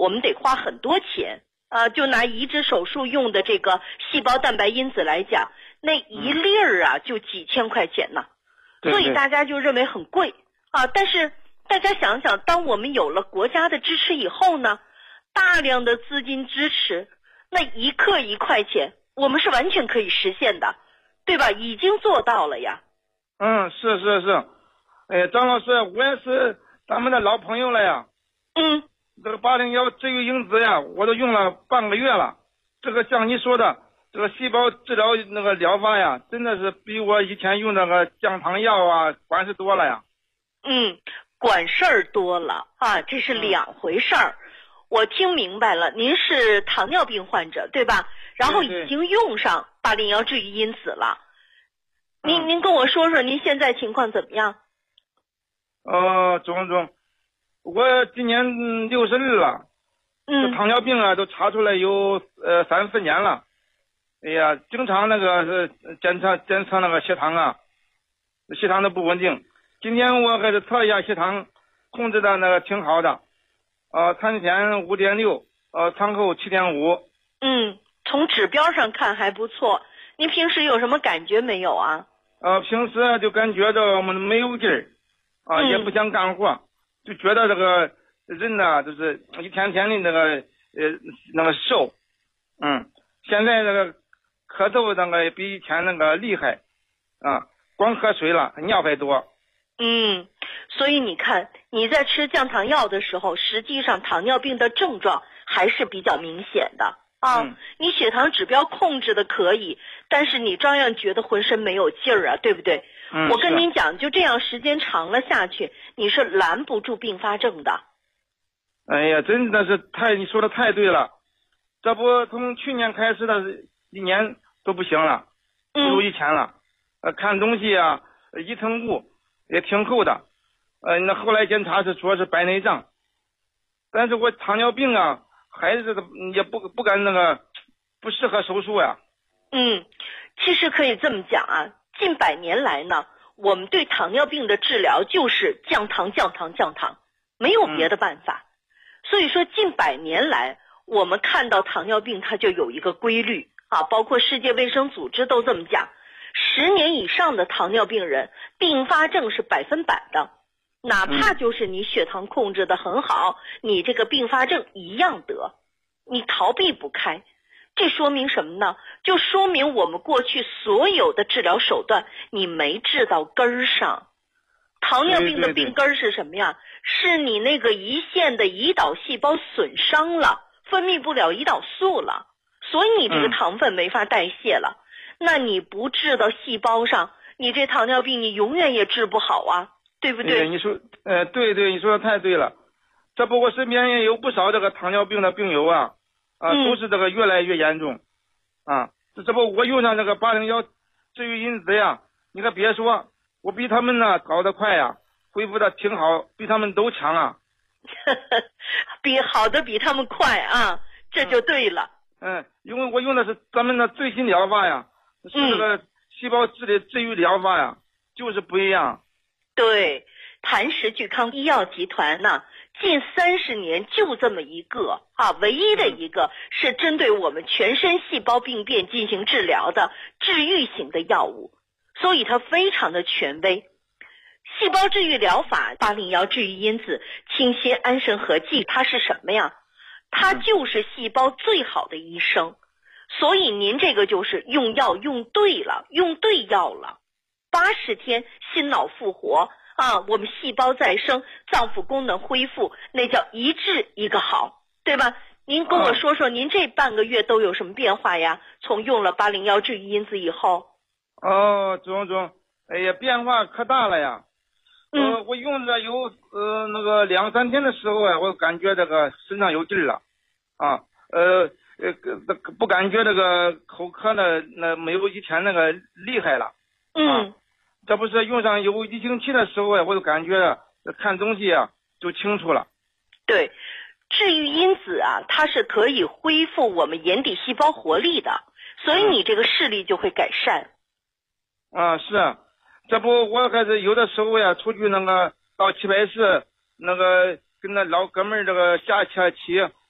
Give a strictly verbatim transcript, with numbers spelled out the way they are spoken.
我们得花很多钱啊。就拿移植手术用的这个细胞蛋白因子来讲，那一粒儿啊就几千块钱呢，所以大家就认为很贵啊。但是大家想想，当我们有了国家的支持以后呢，大量的资金支持，那一克一块钱，我们是完全可以实现的，对吧？已经做到了呀。 嗯，是是是。哎，张老师，我也是咱们的老朋友了呀。 嗯。 这个八零幺治愈因子呀，我都用了半个月了。这个像你说的，这个细胞治疗那个疗法呀，真的是比我以前用那个降糖药啊管事多了呀。 嗯，管事儿多了啊，这是两回事儿。嗯，我听明白了，您是糖尿病患者对吧？然后已经用上八零幺治愈因子了。您您跟我说说您现在情况怎么样？ 呃，总总，我今年六十二了， 嗯， 这糖尿病啊都查出来有呃三四年了。哎呀，经常那个是检测检测那个血糖啊，血糖都不稳定。今天我还是测一下血糖，控制的那个挺好的。呃，餐前五点六，呃，餐后七点五。 嗯，从指标上看还不错。您平时有什么感觉没有啊？ 呃，平时就感觉着我们没有劲儿，啊、呃嗯，也不想干活，就觉得这个人呢，就是一天天的那个呃那个瘦，嗯，现在那个咳嗽那个比以前那个厉害，啊，光喝水了，尿还多。 嗯，所以你看你在吃降糖药的时候，实际上糖尿病的症状还是比较明显的啊。嗯，你血糖指标控制的可以，但是你照样觉得浑身没有劲儿啊，对不对？ 嗯， 我跟您讲，就这样时间长了下去，你是拦不住并发症的。 哎呀，真的是太，你说的太对了。这不从去年开始的一年都不行了，不如以前了。嗯、呃，看东西啊，一层雾也挺厚的。呃，那后来检查是说是白内障，但是我糖尿病啊，还是也不不敢那个，不适合手术呀。 嗯，其实可以这么讲啊，近百年来呢，我们对糖尿病的治疗就是降糖、降糖、降糖，没有别的办法。嗯、所以说，近百年来，我们看到糖尿病它就有一个规律啊，包括世界卫生组织都这么讲，十年以上的糖尿病人并发症是百分百的。哪怕就是你血糖控制的很好，你这个并发症一样得，你逃避不开。这说明什么呢？就说明我们过去所有的治疗手段你没治到根儿上。糖尿病的病根儿是什么呀？是你那个胰腺的胰岛细胞损伤了，分泌不了胰岛素了，所以你这个糖分没法代谢了。嗯、那你不治到细胞上，你这糖尿病你永远也治不好啊。对不对？ 你说，呃，对对，你说的太对了。这不，我身边也有不少这个糖尿病的病友啊，啊， 嗯、 都是这个越来越严重，啊，这这不，我用上这个八零幺治愈因子呀，你可别说，我比他们呢搞得快呀，恢复的挺好，比他们都强啊。 比好的比他们快啊，这就对了。 嗯，嗯因为我用的是咱们的最新疗法呀，是这个细胞质的治愈疗法呀，就是不一样。 对，谭氏聚康医药集团呢，近三十年就这么一个啊，唯一的一个是针对我们全身细胞病变进行治疗的治愈型的药物，所以它非常的权威。细胞治愈疗法八零幺治愈因子清新安神合剂，它是什么呀？它就是细胞最好的医生，所以您这个就是用药用对了，用对药了。八十天心脑复活啊，我们细胞再生，脏腑功能恢复，那叫一治一个好，对吧？您跟我说说，您这半个月都有什么变化呀？从用了八零幺治愈因子以后。 哦，总总，哎呀，变化可大了呀。 嗯、 呃，我用着有呃那个两三天的时候啊，我感觉这个身上有劲儿了，啊，呃呃不感觉这个口渴呢，那没有以前那个厉害了。 嗯。 啊这不是用上有一星期的时候啊，我就感觉看东西啊就清楚了。 对，治愈因子啊，它是可以恢复我们眼底细胞活力的，所以你这个视力就会改善。 啊，是啊，这不我还是有的时候呀，出去那个到棋牌室，那个跟那老哥们儿这个下下棋，